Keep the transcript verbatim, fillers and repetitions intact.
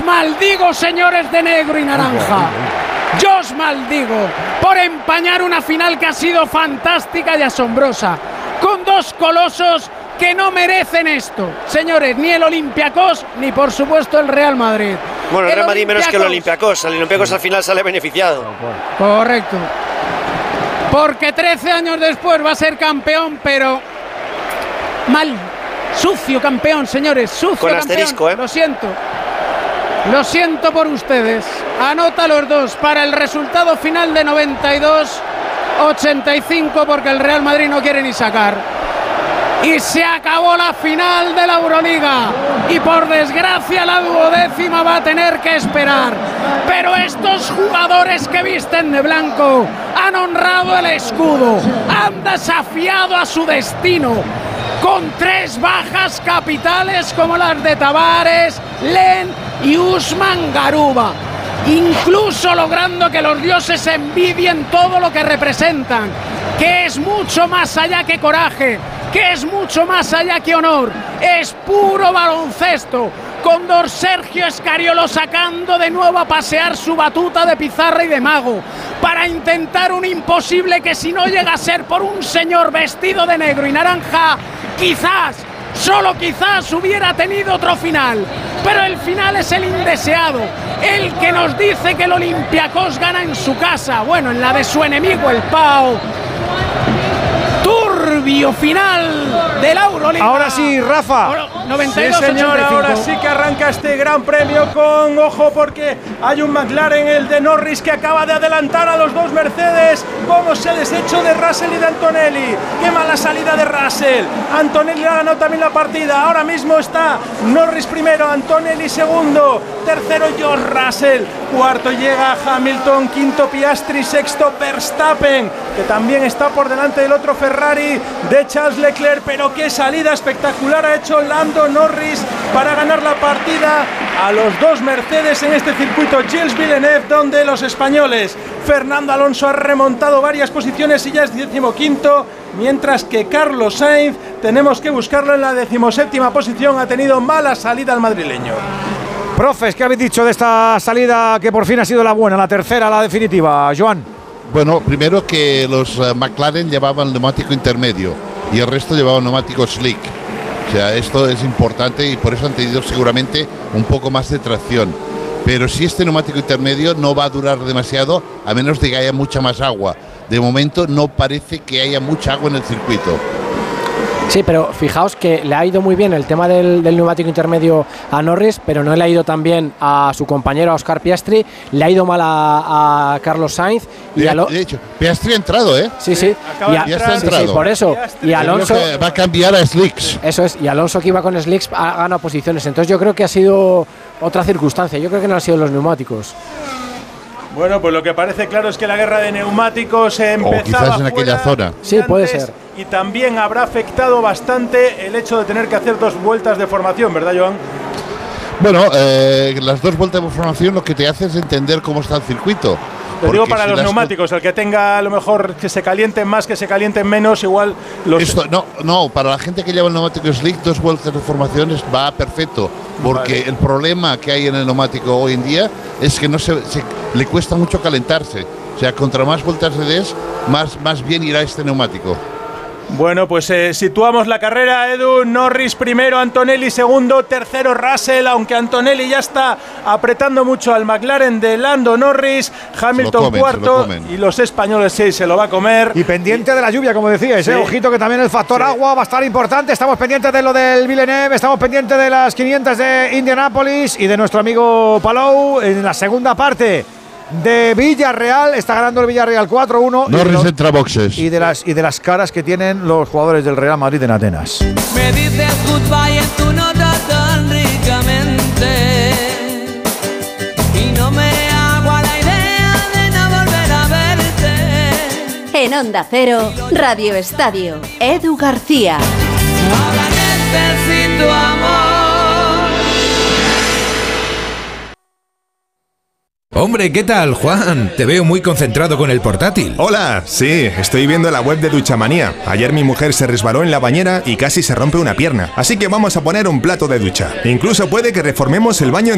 maldigo, señores de negro y naranja. Yo os maldigo por empañar una final que ha sido fantástica y asombrosa, con dos colosos que no merecen esto, señores, ni el Olympiacos ni por supuesto el Real Madrid. Bueno, el, el Real Madrid menos que el Olympiacos, el Olympiacos al final sale beneficiado. Correcto. Porque trece años después va a ser campeón, pero mal, sucio campeón, señores, sucio Con campeón. asterisco, ¿eh? Lo siento. Lo siento por ustedes. Anota los dos para el resultado final de noventa y dos ochenta y cinco, porque el Real Madrid no quiere ni sacar. Y se acabó la final de la Euroliga. Y por desgracia la duodécima va a tener que esperar. Pero estos jugadores que visten de blanco han honrado el escudo, han desafiado a su destino, con tres bajas capitales como las de Tavares, Len y Usman Garuba, incluso logrando que los dioses envidien todo lo que representan, que es mucho más allá que coraje, que es mucho más allá que honor, es puro baloncesto, con don Sergio Escariolo sacando de nuevo a pasear su batuta de pizarra y de mago, para intentar un imposible que, si no llega a ser por un señor vestido de negro y naranja, quizás, solo quizás hubiera tenido otro final. Pero el final es el indeseado, el que nos dice que el Olympiacos gana en su casa, bueno, en la de su enemigo, el Pau. Turbio final del Euroliga. Ahora sí, Rafa. noventa y dos, sí, señor, ochenta y cinco. ahora sí que arranca este gran premio con ojo, porque hay un McLaren, el de Norris, que acaba de adelantar a los dos Mercedes. Cómo se ha deshecho de Russell y de Antonelli. Qué mala salida de Russell. Antonelli ha ganado también la partida. Ahora mismo está Norris primero, Antonelli segundo, tercero George Russell, cuarto llega Hamilton, quinto Piastri, sexto Verstappen, que también está por delante del otro Ferrari de Charles Leclerc. Pero qué salida espectacular ha hecho Lando Norris para ganar la partida a los dos Mercedes en este circuito Gilles Villeneuve, donde los españoles Fernando Alonso ha remontado varias posiciones y ya es decimoquinto, mientras que Carlos Sainz, tenemos que buscarlo en la decimoséptima posición, ha tenido mala salida al madrileño. Profes, ¿qué habéis dicho de esta salida que por fin ha sido la buena, la tercera, la definitiva, Joan? Bueno, primero que los uh, McLaren llevaban neumático intermedio y el resto llevaban neumático slick. O sea, esto es importante y por eso han tenido seguramente un poco más de tracción. Pero si este neumático intermedio no va a durar demasiado, a menos de que haya mucha más agua. De momento no parece que haya mucha agua en el circuito. Sí, pero fijaos que le ha ido muy bien el tema del, del neumático intermedio a Norris, pero no le ha ido tan bien a su compañero, a Oscar Piastri, le ha ido mal a, a Carlos Sainz. Y de, a lo... de hecho, Piastri ha entrado, ¿eh? Sí, sí, sí. Y a, ya está entrado. Sí, sí, por eso. Piastri. Y Alonso va a cambiar a Slicks. Eso es, y Alonso, que iba con Slicks, ha ganado posiciones. Entonces yo creo que ha sido otra circunstancia, yo creo que no han sido los neumáticos. Bueno, pues lo que parece claro es que la guerra de neumáticos empezaba o quizás en aquella zona. Sí, puede ser. Y también habrá afectado bastante el hecho de tener que hacer dos vueltas de formación, ¿verdad, Joan? Bueno, eh, las dos vueltas de formación lo que te hace es entender cómo está el circuito. Lo digo para si los neumáticos, el que tenga a lo mejor que se calienten más, que se calienten menos, igual los… Esto, no, no, para la gente que lleva el neumático slick, dos vueltas de formación va perfecto, porque vale. El problema que hay en el neumático hoy en día es que no se, se le cuesta mucho calentarse. O sea, contra más vueltas le des, más, más bien irá este neumático. Bueno, pues eh, situamos la carrera, Edu. Norris primero, Antonelli segundo, tercero Russell, aunque Antonelli ya está apretando mucho al McLaren de Lando Norris. Hamilton comen, cuarto y los españoles sí, se lo va a comer. Y pendiente de la lluvia, como decíais, sí. eh, ojito que también el factor sí. agua va a estar importante. Estamos pendientes de lo del Villeneuve, estamos pendientes de las quinientas de Indianápolis y de nuestro amigo Palou en la segunda parte de Villarreal. Está ganando el Villarreal cuatro uno. Norris entra boxes. Y de, las, y de las caras que tienen los jugadores del Real Madrid en Atenas. Me dices goodbye en tu nota tan ricamente y no me hago a la idea de no volver a verte. En Onda Cero, Radio Estadio, Edu García. Ahora necesito amor. Hombre, ¿qué tal, Juan? Te veo muy concentrado con el portátil. Hola, sí, estoy viendo la web de Duchamanía. Ayer mi mujer se resbaló en la bañera y casi se rompe una pierna. Así que vamos a poner un plato de ducha. Incluso puede que reformemos el baño